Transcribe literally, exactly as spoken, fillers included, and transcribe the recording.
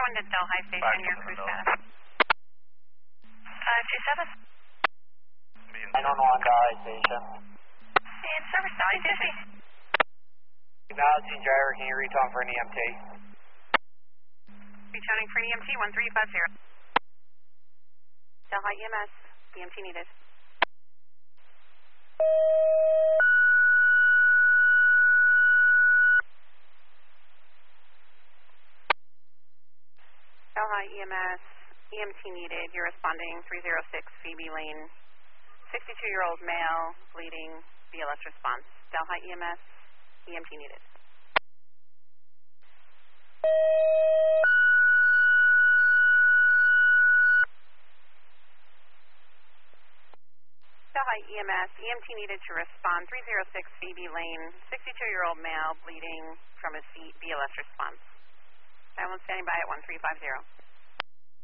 one to Delhi Station, your crew status. Uh, two seven. nine one one Delhi Station. And service Delhi Station. Acknowledging driver, can you retone for an E M T? Retoning for E M T one three five zero. Delhi E M S, E M T needed. Delhi E M S, E M T needed. You're responding three oh six Phoebe Lane. sixty-two-year-old male, bleeding, B L S response. Delhi E M S, E M T needed. Delhi E M S, E M T needed to respond three oh six Phoebe Lane. sixty-two-year-old male, bleeding from his seat, B L S response. nine one standing by at one three five zero.